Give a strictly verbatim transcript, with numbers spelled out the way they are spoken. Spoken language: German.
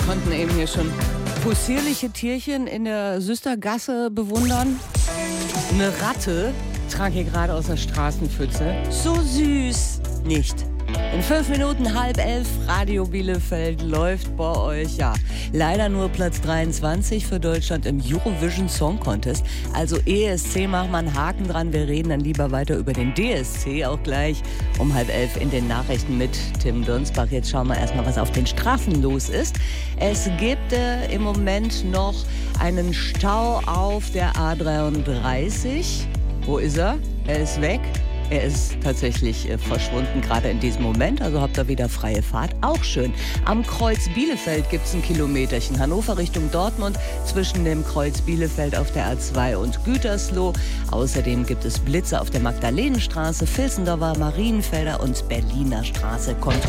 konnten eben hier schon possierliche Tierchen in der Süstergasse bewundern. Eine Ratte trank hier gerade aus der Straßenpfütze. So süß. Nicht. In fünf Minuten halb elf, Radio Bielefeld läuft bei euch, ja, leider nur Platz dreiundzwanzig für Deutschland im Eurovision Song Contest. Also E S C, mach mal einen Haken dran, wir reden dann lieber weiter über den D S C, auch gleich um halb elf in den Nachrichten mit Tim Donsbach. Jetzt schauen wir erstmal, was auf den Straßen los ist. Es gibt äh, im Moment noch einen Stau auf der A dreiunddreißig. Wo ist er? Er ist weg. Er ist tatsächlich äh, verschwunden, gerade in diesem Moment. Also habt ihr wieder freie Fahrt. Auch schön. Am Kreuz Bielefeld gibt es ein Kilometerchen. Hannover Richtung Dortmund zwischen dem Kreuz Bielefeld auf der A zwei und Gütersloh. Außerdem gibt es Blitze auf der Magdalenenstraße, Vilsendorfer, Marienfelder und Berliner Straße. Kommt